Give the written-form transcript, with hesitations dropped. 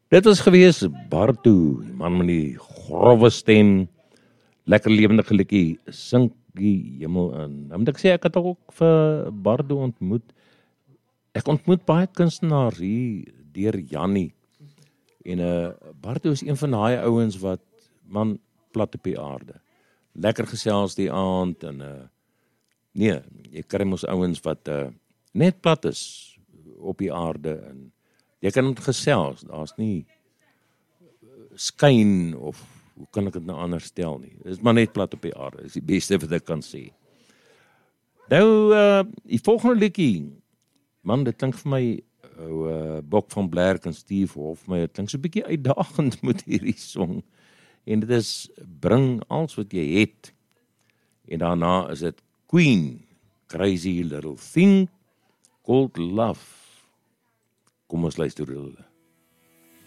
Dit was gewees Bartu, die man met die grove stem, lekker lewendige liedjie, sink die hemel in. Dan moet ek sê, ek het ook vir Bartu ontmoet. Ek ontmoet baie kunstenaars hier deur Jannie. En Bartu is een van daai ouens wat, man, plat op die aarde. Lekker gesels die aand en nee, jy kry mos ouens wat net plat is op die aarde en jy kan gesels, daar's nie skyn of hoe kan ek dit nou anders stel nie. Dit is maar net plat op die aarde. Dis die beste wat ek kan sê. Nou die volgende liedjie, man, dit klink vir my Bok van Blerk en Steve Hofmeyr, dit klink so 'n bietjie uitdagend met hierdie song. En dit is Bring Alles Wat Jy Het. En daarna is dit Queen, Crazy Little Thing Called Love. Kom ons luister hulle.